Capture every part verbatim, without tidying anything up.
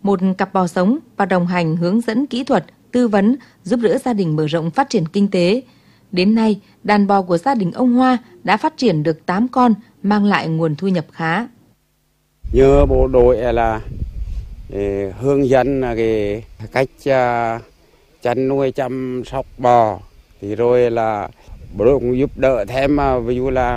một cặp bò sống và đồng hành hướng dẫn kỹ thuật, tư vấn, giúp đỡ gia đình mở rộng phát triển kinh tế. Đến nay, đàn bò của gia đình ông Hoa đã phát triển được tám con, mang lại nguồn thu nhập khá. Nhờ bộ đội là hướng dẫn cái cách chăn nuôi chăm sóc bò, thì rồi là bộ đội cũng giúp đỡ thêm, ví dụ là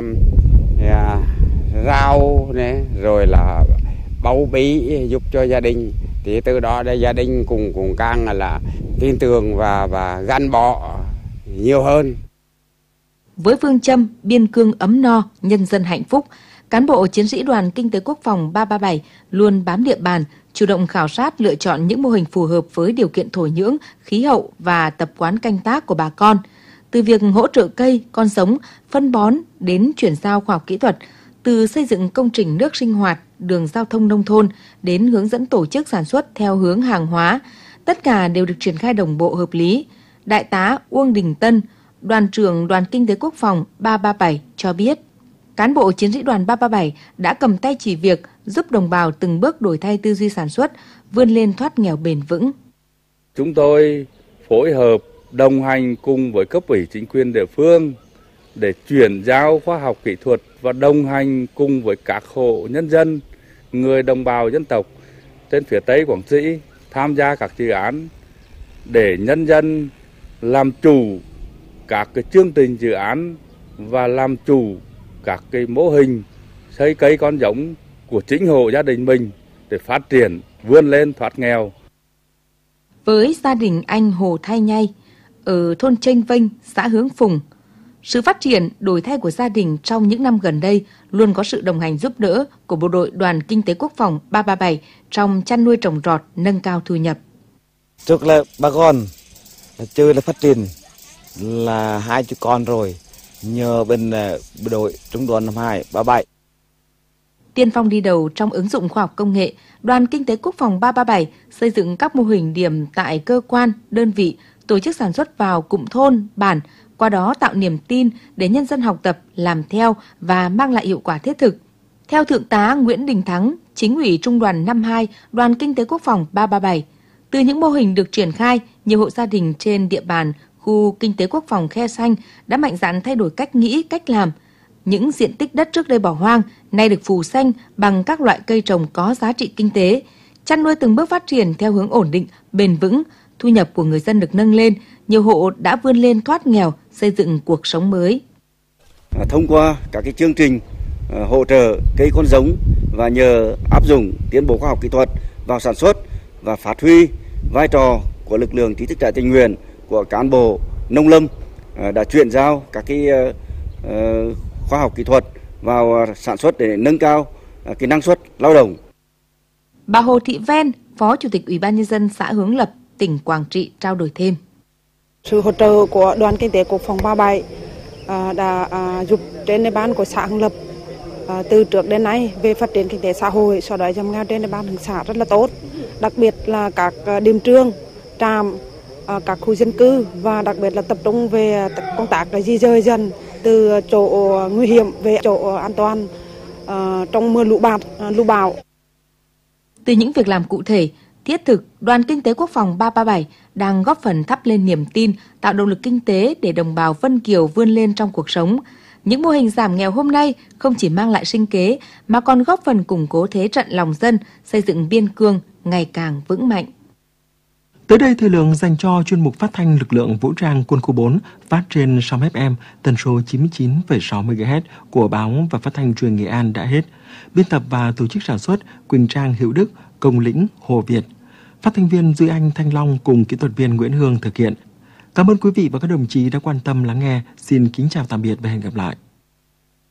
rau này, rồi là bầu bí giúp cho gia đình, thì từ đó để gia đình cùng cùng càng là tin tưởng và và gắn bó nhiều hơn. Với phương châm biên cương ấm no, nhân dân hạnh phúc, cán bộ chiến sĩ Đoàn Kinh tế Quốc phòng ba ba bảy luôn bám địa bàn, chủ động khảo sát lựa chọn những mô hình phù hợp với điều kiện thổ nhưỡng, khí hậu và tập quán canh tác của bà con. Từ việc hỗ trợ cây, con giống, phân bón đến chuyển giao khoa học kỹ thuật, từ xây dựng công trình nước sinh hoạt, đường giao thông nông thôn đến hướng dẫn tổ chức sản xuất theo hướng hàng hóa, tất cả đều được triển khai đồng bộ hợp lý. Đại tá Uông Đình Tân, Đoàn trưởng Đoàn Kinh tế Quốc phòng ba ba bảy cho biết, cán bộ chiến sĩ Đoàn ba ba bảy đã cầm tay chỉ việc giúp đồng bào từng bước đổi thay tư duy sản xuất, vươn lên thoát nghèo bền vững. Chúng tôi phối hợp đồng hành cùng với cấp ủy chính quyền địa phương để chuyển giao khoa học kỹ thuật và đồng hành cùng với các hộ nhân dân, người đồng bào dân tộc trên phía Tây Quảng Trị tham gia các dự án để nhân dân làm chủ các cái chương trình dự án và làm chủ các cái mô hình xây cây con giống của chính hộ gia đình mình để phát triển, vươn lên thoát nghèo. Với gia đình anh Hồ Thay Nhây ở thôn Chênh Vênh, xã Hướng Phùng, sự phát triển đổi thay của gia đình trong những năm gần đây luôn có sự đồng hành giúp đỡ của bộ đội Đoàn Kinh tế Quốc phòng ba ba bảy trong chăn nuôi trồng trọt, nâng cao thu nhập. Trước là bà con chơi là phát triển là hai chú con rồi, nhờ bên bộ đội trung đoàn năm hai ba bảy. Tiên phong đi đầu trong ứng dụng khoa học công nghệ, Đoàn Kinh tế Quốc phòng ba ba bảy xây dựng các mô hình điểm tại cơ quan, đơn vị, tổ chức sản xuất vào cụm thôn, bản, qua đó tạo niềm tin để nhân dân học tập, làm theo và mang lại hiệu quả thiết thực. Theo Thượng tá Nguyễn Đình Thắng, Chính ủy Trung đoàn năm hai, Đoàn Kinh tế Quốc phòng ba ba bảy, từ những mô hình được triển khai, nhiều hộ gia đình trên địa bàn khu Kinh tế Quốc phòng Khe Xanh đã mạnh dạn thay đổi cách nghĩ, cách làm. Những diện tích đất trước đây bỏ hoang nay được phủ xanh bằng các loại cây trồng có giá trị kinh tế. Chăn nuôi từng bước phát triển theo hướng ổn định, bền vững, thu nhập của người dân được nâng lên, nhiều hộ đã vươn lên thoát nghèo, xây dựng cuộc sống mới. Thông qua các cái chương trình hỗ trợ cây con giống và nhờ áp dụng tiến bộ khoa học kỹ thuật vào sản xuất và phát huy vai trò của lực lượng trí thức trẻ tình nguyện, của cán bộ nông lâm đã chuyển giao các cái khoa học kỹ thuật vào sản xuất để nâng cao cái năng suất lao động. Bà Hồ Thị Ven, Phó Chủ tịch Ủy ban Nhân dân xã Hướng Lập, tỉnh Quảng Trị trao đổi thêm. Sự hỗ trợ của Đoàn Kinh tế Quốc phòng ba bảy đã giúp trên địa bàn của xã Hướng Lập từ trước đến nay về phát triển kinh tế xã hội, xóa đói giảm nghèo trên địa bàn xã rất là tốt. Đặc biệt là các điểm trường, trạm, các khu dân cư và đặc biệt là tập trung về công tác di dời dân từ chỗ nguy hiểm về chỗ an toàn trong mưa lũ bạt, lũ bão. Từ những việc làm cụ thể, thiết thực, Đoàn Kinh tế Quốc phòng ba ba bảy đang góp phần thắp lên niềm tin, tạo động lực kinh tế để đồng bào Vân Kiều vươn lên trong cuộc sống. Những mô hình giảm nghèo hôm nay không chỉ mang lại sinh kế mà còn góp phần củng cố thế trận lòng dân, xây dựng biên cương ngày càng vững mạnh. Tới đây thời lượng dành cho chuyên mục phát thanh lực lượng vũ trang quân khu bốn phát trên sóng ép em tần số chín mươi chín phẩy sáu mê ga héc của báo và phát thanh truyền Nghệ An đã hết. Biên tập và tổ chức sản xuất Quỳnh Trang, Hữu Đức, Công Lĩnh, Hồ Việt. Phát thanh viên Duy Anh, Thanh Long cùng kỹ thuật viên Nguyễn Hương thực hiện. Cảm ơn quý vị và các đồng chí đã quan tâm lắng nghe. Xin kính chào tạm biệt và hẹn gặp lại.